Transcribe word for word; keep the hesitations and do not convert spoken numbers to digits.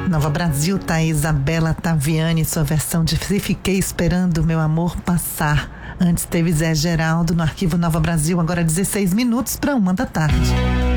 Nova Brasil, tá aí Isabela Taviani, sua versão de Se Fiquei Esperando Meu Amor Passar. Antes teve Zé Geraldo no Arquivo Nova Brasil, agora dezesseis minutos para uma da tarde.